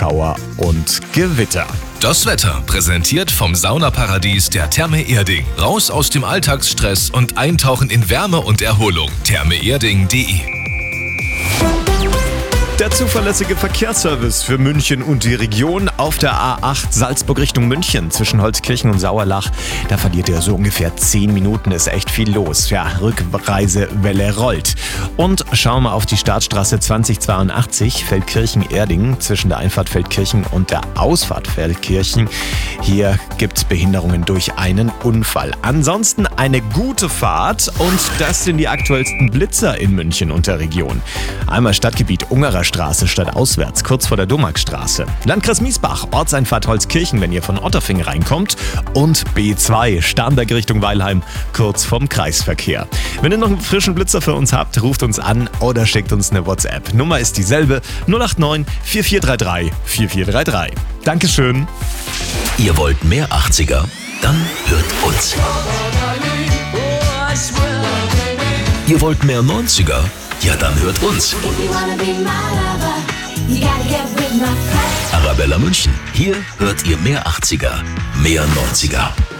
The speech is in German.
Schauer und Gewitter. Das Wetter präsentiert vom Saunaparadies der Therme Erding. Raus aus dem Alltagsstress und eintauchen in Wärme und Erholung. thermeerding.de. Der zuverlässige Verkehrsservice für München und die Region auf der A8 Salzburg Richtung München zwischen Holzkirchen und Sauerlach. Da verliert ihr so ungefähr 10 Minuten, ist echt viel los. Ja, Rückreisewelle rollt. Und schauen wir auf die Startstraße 2082 Feldkirchen-Erding zwischen der Einfahrt Feldkirchen und der Ausfahrt Feldkirchen. Hier gibt es Behinderungen durch einen Unfall. Ansonsten eine gute Fahrt und das sind die aktuellsten Blitzer in München und der Region. Einmal Stadtgebiet Ungerer Straße stadtauswärts, kurz vor der Domarkstraße. Landkreis Miesbach, Ortseinfahrt Holzkirchen, wenn ihr von Otterfing reinkommt. Und B2, Starnberg Richtung Weilheim, kurz vom Kreisverkehr. Wenn ihr noch einen frischen Blitzer für uns habt, ruft uns an oder schickt uns eine WhatsApp. Nummer ist dieselbe, 089 4433 4433. Dankeschön. Ihr wollt mehr 80er? Dann hört uns. Ihr wollt mehr 90er? Ja, dann hört uns. Arabella München. Hier hört ihr mehr 80er, mehr 90er.